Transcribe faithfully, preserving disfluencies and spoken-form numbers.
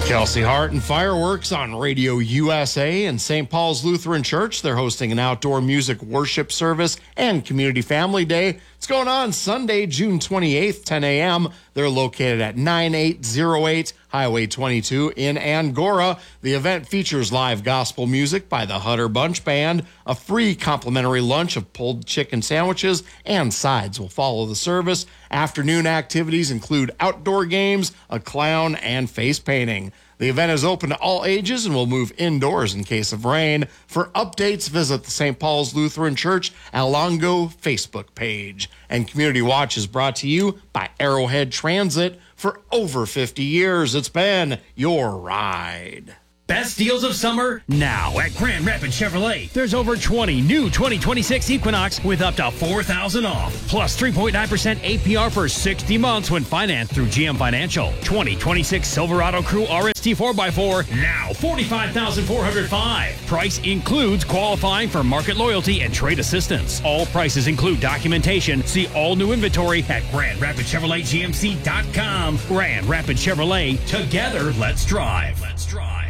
Kelsey Hart and Fireworks on Radio U S A and Saint Paul's Lutheran Church. They're hosting an outdoor music worship service and community family day. It's going on Sunday, June twenty-eighth, ten a.m. They're located at nine eight zero eight Highway twenty-two in Angora. The event features live gospel music by the Hutter Bunch Band. A free complimentary lunch of pulled chicken sandwiches and sides will follow the service. Afternoon activities include outdoor games, a clown, and face painting. The event is open to all ages and will move indoors in case of rain. For updates, visit the Saint Paul's Lutheran Church Alongo Facebook page. And Community Watch is brought to you by Arrowhead Transit. For over fifty years, it's been your ride. Best deals of summer now at Grand Rapids Chevrolet. There's over twenty new twenty twenty-six Equinox with up to four thousand dollars off. Plus three point nine percent A P R for sixty months when financed through G M Financial. twenty twenty-six Silverado Crew R S T four by four, now forty-five thousand four hundred five dollars. Price includes qualifying for market loyalty and trade assistance. All prices include documentation. See all new inventory at Grand Rapids Chevrolet G M C dot com. Grand Rapids Chevrolet. Together, let's drive. Let's drive.